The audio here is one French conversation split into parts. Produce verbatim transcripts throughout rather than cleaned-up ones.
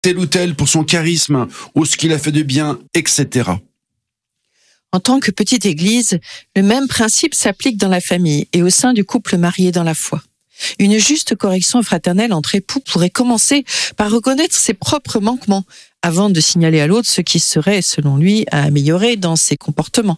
tel ou tel pour son charisme ou ce qu'il a fait de bien, et cetera. En tant que petite église, le même principe s'applique dans la famille et au sein du couple marié dans la foi. Une juste correction fraternelle entre époux pourrait commencer par reconnaître ses propres manquements avant de signaler à l'autre ce qui serait, selon lui, à améliorer dans ses comportements.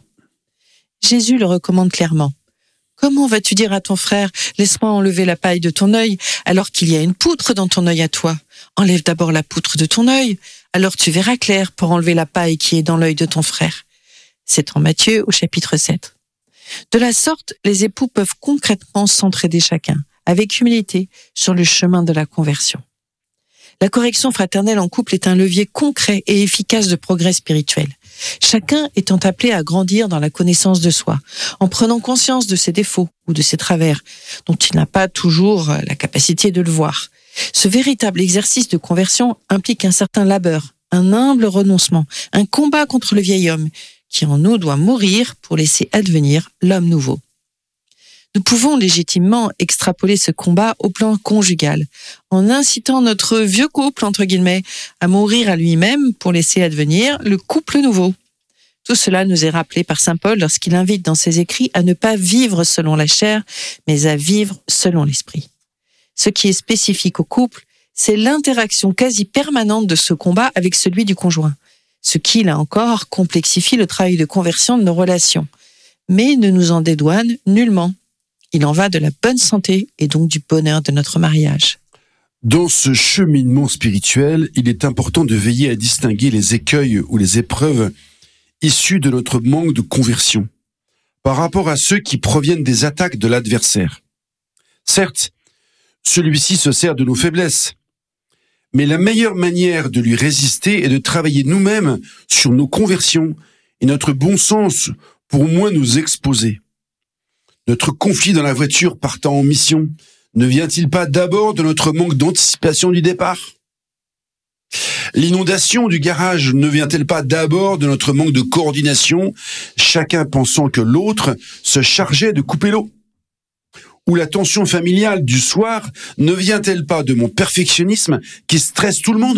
Jésus le recommande clairement. Comment vas-tu dire à ton frère « Laisse-moi enlever la paille de ton œil » alors qu'il y a une poutre dans ton œil à toi ? Enlève d'abord la poutre de ton œil, alors tu verras clair pour enlever la paille qui est dans l'œil de ton frère. C'est en Matthieu au chapitre sept. De la sorte, les époux peuvent concrètement s'entraider chacun, avec humilité, sur le chemin de la conversion. La correction fraternelle en couple est un levier concret et efficace de progrès spirituel. Chacun étant appelé à grandir dans la connaissance de soi, en prenant conscience de ses défauts ou de ses travers, dont il n'a pas toujours la capacité de le voir. Ce véritable exercice de conversion implique un certain labeur, un humble renoncement, un combat contre le vieil homme, qui en nous doit mourir pour laisser advenir l'homme nouveau. Nous pouvons légitimement extrapoler ce combat au plan conjugal, en incitant notre vieux couple, entre guillemets, à mourir à lui-même pour laisser advenir le couple nouveau. Tout cela nous est rappelé par saint Paul lorsqu'il invite dans ses écrits à ne pas vivre selon la chair, mais à vivre selon l'esprit. Ce qui est spécifique au couple, c'est l'interaction quasi permanente de ce combat avec celui du conjoint, ce qui, là encore, complexifie le travail de conversion de nos relations, mais ne nous en dédouane nullement. Il en va de la bonne santé et donc du bonheur de notre mariage. Dans ce cheminement spirituel, il est important de veiller à distinguer les écueils ou les épreuves issus de notre manque de conversion par rapport à ceux qui proviennent des attaques de l'adversaire. Certes, celui-ci se sert de nos faiblesses, mais la meilleure manière de lui résister est de travailler nous-mêmes sur nos conversions et notre bon sens pour au moins nous exposer. Notre conflit dans la voiture partant en mission ne vient-il pas d'abord de notre manque d'anticipation du départ ? L'inondation du garage ne vient-elle pas d'abord de notre manque de coordination, chacun pensant que l'autre se chargeait de couper l'eau ? Ou la tension familiale du soir ne vient-elle pas de mon perfectionnisme qui stresse tout le monde ?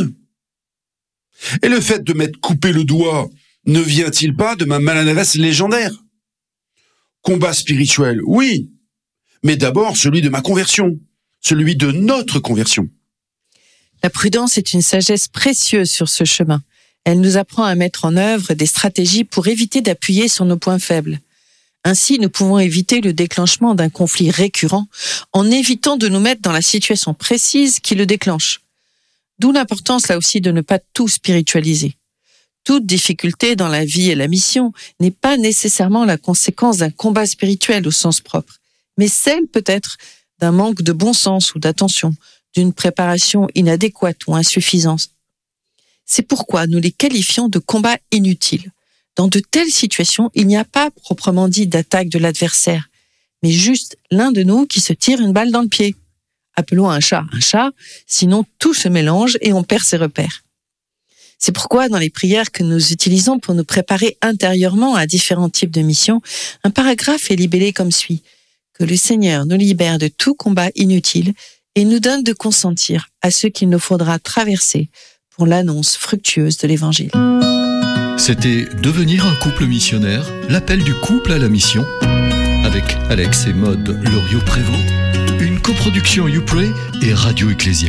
Et le fait de m'être coupé le doigt ne vient-il pas de ma maladresse légendaire ? Combat spirituel, oui, mais d'abord celui de ma conversion, celui de notre conversion. La prudence est une sagesse précieuse sur ce chemin. Elle nous apprend à mettre en œuvre des stratégies pour éviter d'appuyer sur nos points faibles. Ainsi, nous pouvons éviter le déclenchement d'un conflit récurrent en évitant de nous mettre dans la situation précise qui le déclenche. D'où l'importance là aussi de ne pas tout spiritualiser. Toute difficulté dans la vie et la mission n'est pas nécessairement la conséquence d'un combat spirituel au sens propre, mais celle peut-être d'un manque de bon sens ou d'attention, d'une préparation inadéquate ou insuffisante. C'est pourquoi nous les qualifions de combats inutiles. Dans de telles situations, il n'y a pas proprement dit d'attaque de l'adversaire, mais juste l'un de nous qui se tire une balle dans le pied. Appelons un chat un chat, sinon tout se mélange et on perd ses repères. C'est pourquoi, dans les prières que nous utilisons pour nous préparer intérieurement à différents types de missions, un paragraphe est libellé comme suit. Que le Seigneur nous libère de tout combat inutile et nous donne de consentir à ce qu'il nous faudra traverser pour l'annonce fructueuse de l'Évangile. C'était Devenir un couple missionnaire, l'appel du couple à la mission, avec Alex et Maude Loriot-Prévost, une coproduction YouPray et Radio Ecclésia.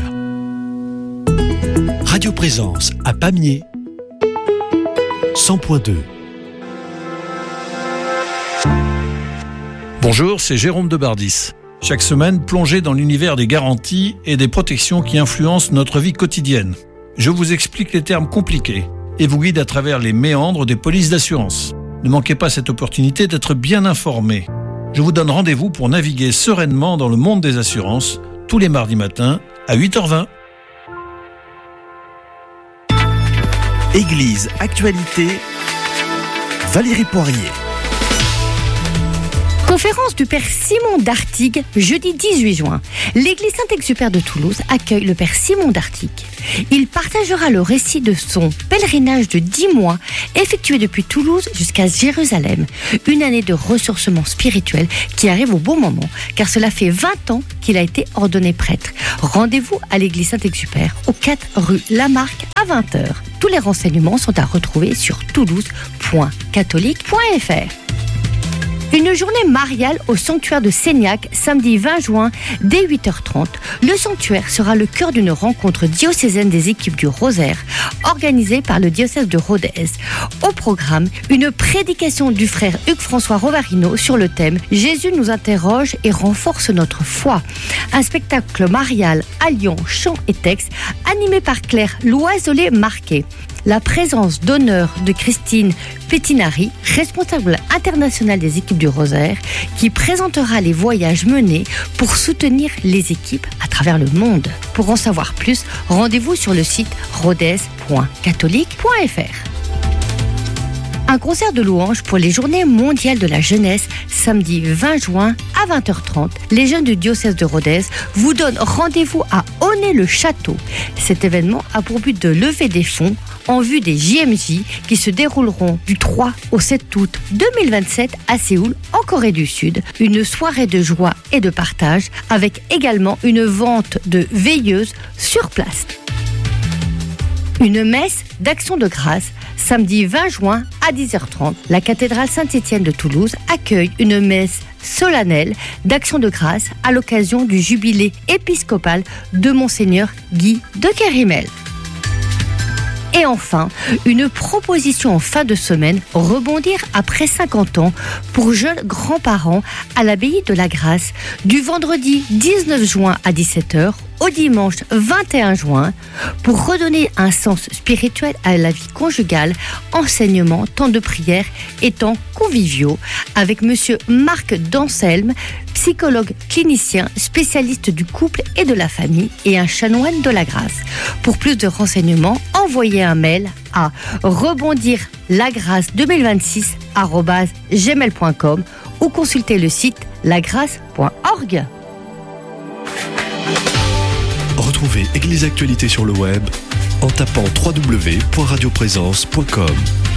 Radio Présence à Pamiers, cent point deux. Bonjour, c'est Jérôme de Bardis. Chaque semaine, plongez dans l'univers des garanties et des protections qui influencent notre vie quotidienne. Je vous explique les termes compliqués et vous guide à travers les méandres des polices d'assurance. Ne manquez pas cette opportunité d'être bien informé. Je vous donne rendez-vous pour naviguer sereinement dans le monde des assurances tous les mardis matins à huit heures vingt. Église Actualité, Valérie Poirier. Conférence du Père Simon d'Artigues, jeudi dix-huit juin. L'église Saint-Exupère de Toulouse accueille le Père Simon d'Artigues. Il partagera le récit de son pèlerinage de dix mois effectué depuis Toulouse jusqu'à Jérusalem. Une année de ressourcement spirituel qui arrive au bon moment, car cela fait vingt ans qu'il a été ordonné prêtre. Rendez-vous à l'église Saint-Exupère, au quatre rue Lamarque à vingt heures. Tous les renseignements sont à retrouver sur toulouse point catholique point f r. Une journée mariale au sanctuaire de Seignac, samedi vingt juin, dès huit heures trente. Le sanctuaire sera le cœur d'une rencontre diocésaine des équipes du Rosaire, organisée par le diocèse de Rodez. Au programme, une prédication du frère Hugues-François Rovarino sur le thème « Jésus nous interroge et renforce notre foi ». Un spectacle marial alliant chant et texte, animé par Claire Loiselet-Marquet. La présence d'honneur de Christine Pettinari, responsable internationale des équipes du Rosaire, qui présentera les voyages menés pour soutenir les équipes à travers le monde. Pour en savoir plus, rendez-vous sur le site rodez point catholique point f r. Un concert de louanges pour les Journées mondiales de la jeunesse, samedi vingt juin à vingt heures trente. Les jeunes du diocèse de Rodez vous donnent rendez-vous à Aunay-le-Château. Cet événement a pour but de lever des fonds en vue des J M J qui se dérouleront du trois au sept août deux mille vingt-sept à Séoul, en Corée du Sud. Une soirée de joie et de partage avec également une vente de veilleuses sur place. Une messe d'action de grâce samedi vingt juin à dix heures trente. La cathédrale Saint-Étienne de Toulouse accueille une messe solennelle d'action de grâce à l'occasion du jubilé épiscopal de Monseigneur Guy de Kérimel. Et enfin, une proposition en fin de semaine, rebondir après cinquante ans pour jeunes grands-parents à l'abbaye de la Grâce, du vendredi dix-neuf juin à dix-sept heures au dimanche vingt et un juin, pour redonner un sens spirituel à la vie conjugale, enseignement, temps de prière et temps conviviaux, avec monsieur Marc Danselme, psychologue clinicien, spécialiste du couple et de la famille et un chanoine de la grâce. Pour plus de renseignements, envoyez un mail à rebondir la grâce deux mille vingt-six arobase gmail point com ou consultez le site lagrace point org. Retrouvez Église Actualité sur le web en tapant w w w point radio présence point com.